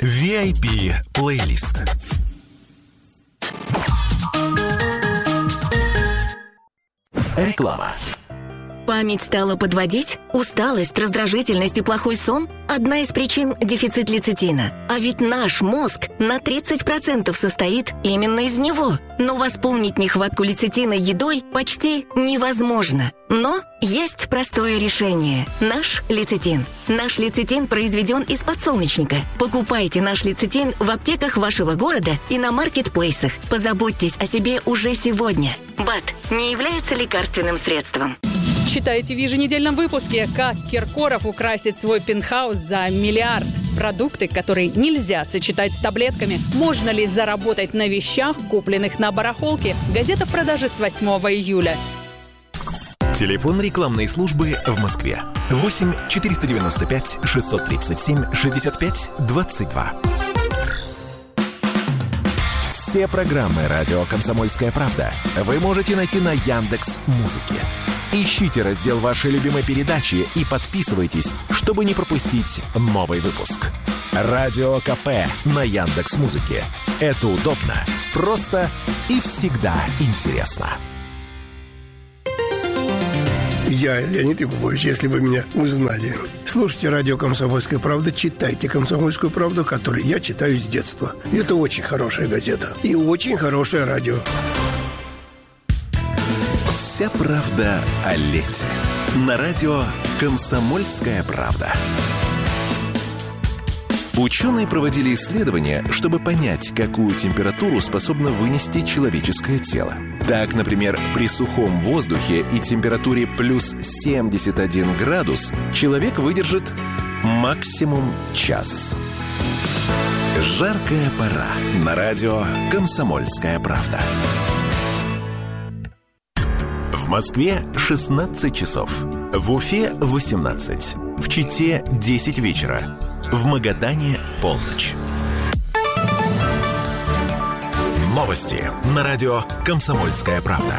VIP-плейлист. Реклама. Память стала подводить? Усталость, раздражительность и плохой сон? Одна из причин – дефицит лецитина. А ведь наш мозг на 30% состоит именно из него. Но восполнить нехватку лецитина едой почти невозможно. Но есть простое решение – наш лецитин. Наш лецитин произведен из подсолнечника. Покупайте наш лецитин в аптеках вашего города и на маркетплейсах. Позаботьтесь о себе уже сегодня. БАД не является лекарственным средством. Читайте в еженедельном выпуске, как Киркоров украсит свой пентхаус за миллиард. Продукты, которые нельзя сочетать с таблетками. Можно ли заработать на вещах, купленных на барахолке? Газета в продаже с 8 июля. Телефон рекламной службы в Москве. 8 495 637 65 22. Все программы «Радио Комсомольская правда» вы можете найти на Яндекс.Музыке. Ищите раздел вашей любимой передачи и подписывайтесь, чтобы не пропустить новый выпуск. Радио КП на Яндекс.Музыке. Это удобно, просто и всегда интересно. Я Леонид Якубович, если вы меня узнали. Слушайте радио «Комсомольская правда», читайте «Комсомольскую правду», которую я читаю с детства. Это очень хорошая газета и очень хорошее радио. Вся правда о лете. На радио «Комсомольская правда». Ученые проводили исследования, чтобы понять, какую температуру способно вынести человеческое тело. Так, например, при сухом воздухе и температуре плюс 71 градус человек выдержит максимум час. Жаркая пора. На радио «Комсомольская правда». В Москве 16 часов. В Уфе 18. В Чите 10 вечера. В Магадане полночь. Новости на радио «Комсомольская правда».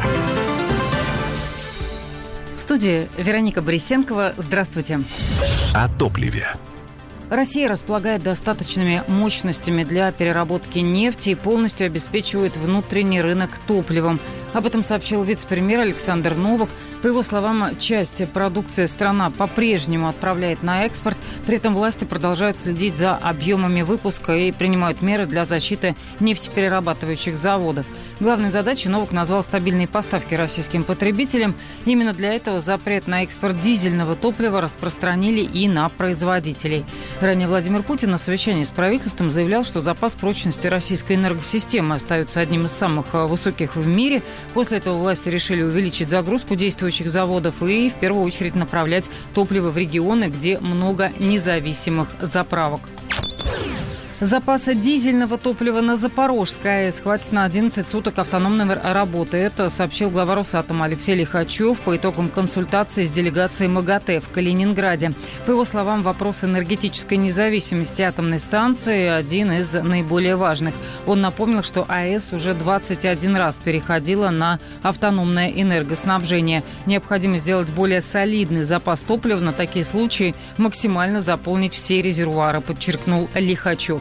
В студии Вероника Борисенкова. Здравствуйте. О топливе. Россия располагает достаточными мощностями для переработки нефти и полностью обеспечивает внутренний рынок топливом. Об этом сообщил вице-премьер Александр Новак. По его словам, часть продукции страна по-прежнему отправляет на экспорт. При этом власти продолжают следить за объемами выпуска и принимают меры для защиты нефтеперерабатывающих заводов. Главной задачей Новак назвал стабильные поставки российским потребителям. Именно для этого запрет на экспорт дизельного топлива распространили и на производителей. Ранее Владимир Путин на совещании с правительством заявлял, что запас прочности российской энергосистемы остается одним из самых высоких в мире. После этого власти решили увеличить загрузку действующих заводов и в первую очередь направлять топливо в регионы, где много независимых заправок. Запаса дизельного топлива на Запорожской АЭС хватит на 11 суток автономной работы. Это сообщил глава Росатома Алексей Лихачев по итогам консультации с делегацией МАГАТЭ в Калининграде. По его словам, вопрос энергетической независимости атомной станции один из наиболее важных. Он напомнил, что АЭС уже 21 раз переходила на автономное энергоснабжение. Необходимо сделать более солидный запас топлива на такие случаи, максимально заполнить все резервуары, подчеркнул Лихачев.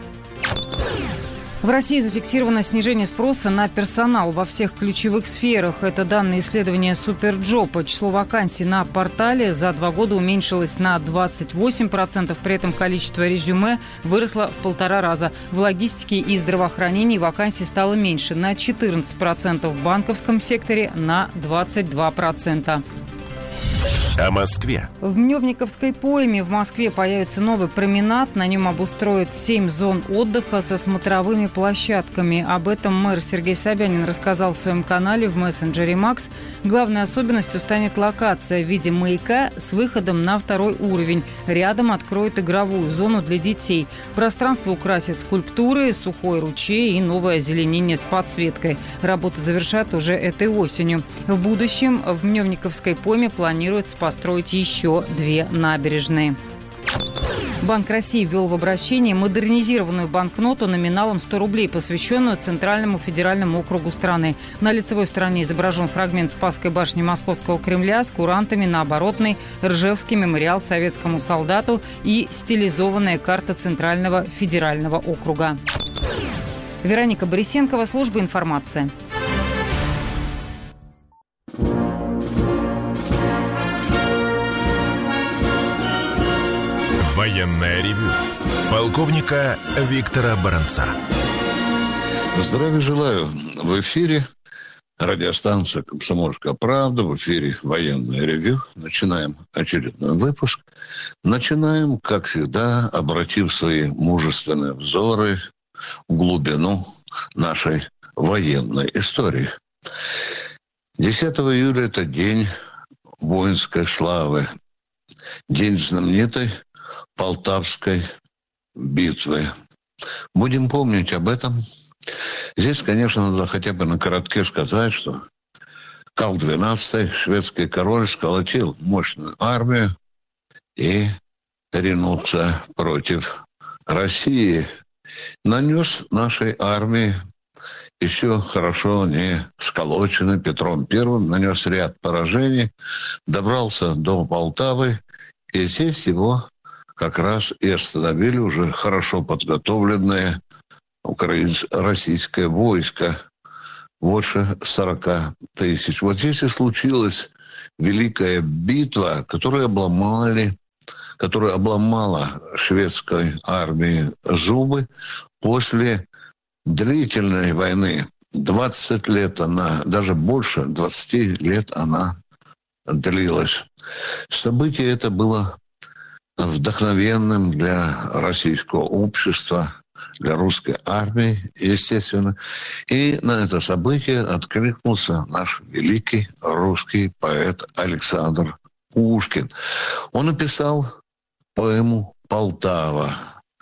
В России зафиксировано снижение спроса на персонал во всех ключевых сферах. Это данные исследования Суперджоба. Число вакансий на портале за 2 года уменьшилось на 28%. При этом количество резюме выросло в 1,5 раза. В логистике и здравоохранении вакансий стало меньше на 14%. В банковском секторе на 22%. О Москве. В Мневниковской пойме в Москве появится новый променад. На нем обустроят 7 зон отдыха со смотровыми площадками. Об этом мэр Сергей Собянин рассказал в своем канале в мессенджере Макс. Главной особенностью станет локация в виде маяка с выходом на 2-й уровень. Рядом откроют игровую зону для детей. Пространство украсят скульптуры, сухой ручей и новое озеленение с подсветкой. Работы завершат уже этой осенью. В будущем в Мневниковской пойме планируется построить еще 2 набережные. Банк России ввел в обращение модернизированную банкноту номиналом 100 рублей, посвященную Центральному федеральному округу страны. На лицевой стороне изображен фрагмент Спасской башни Московского Кремля с курантами, на оборотной – Ржевский мемориал советскому солдату и стилизованная карта Центрального федерального округа. Вероника Борисенкова, служба информации. Военное ревю полковника Виктора Баранца. Здравия желаю. В эфире радиостанция «Комсомольская правда», в эфире «Военное ревю». Начинаем очередной выпуск. Начинаем, как всегда, обратив свои мужественные взоры в глубину нашей военной истории. 10 июля – это день воинской славы, день знаменитой Полтавской битвы. Будем помнить об этом. Здесь, конечно, надо хотя бы на коротке сказать, что Карл XII, шведский король, сколотил мощную армию и ринулся против России. Нанес нашей армии, еще хорошо не сколоченный Петром I, нанес ряд поражений, добрался до Полтавы, и здесь его как раз и остановили уже хорошо подготовленное российское войско, больше 40 тысяч. Вот здесь и случилась великая битва, которая обломала шведской армии зубы после длительной войны. 20 лет она, даже больше 20 лет она длилась. Событие это было вдохновенным для российского общества, для русской армии, естественно. И на это событие откликнулся наш великий русский поэт Александр Пушкин. Он написал поэму «Полтава».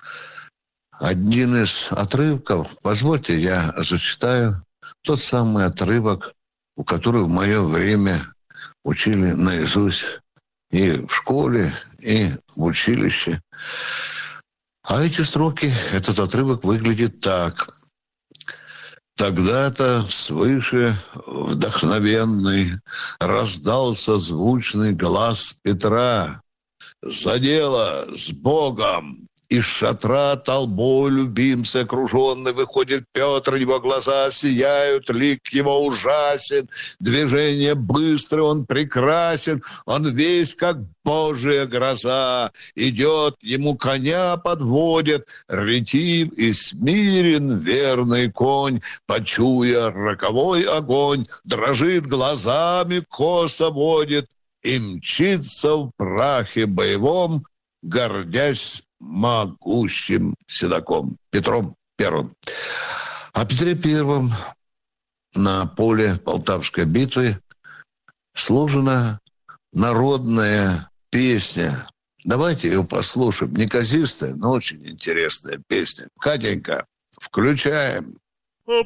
Один из отрывков, позвольте, я зачитаю тот самый отрывок, который в мое время учили наизусть и в школе, и в училище. А эти строки, этот отрывок выглядит так. «Тогда-то свыше вдохновенный раздался звучный глаз Петра. За дело с Богом!» Из шатра толпой любимца окруженный выходит Петр, его глаза сияют, лик его ужасен, движение быстрое, он прекрасен, он весь как Божия гроза, идет, ему коня подводит, ретив и смирен верный конь, почуя роковой огонь, дрожит глазами, косо водит и мчится в прахе боевом, гордясь могущим седаком Петром Первым. О Петре Первом на поле Полтавской битвы сложена народная песня. Давайте ее послушаем. Неказистая, но очень интересная песня. Катенька, включаем.